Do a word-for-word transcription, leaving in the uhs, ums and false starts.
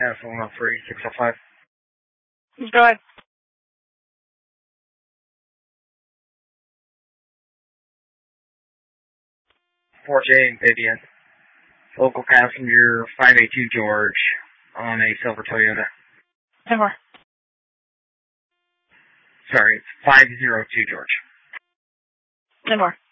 F one oh three, six oh five. Go ahead. four J, Vivian. Local passenger five eight two George on a silver Toyota. ten more. Sorry, it's five zero two George. ten more.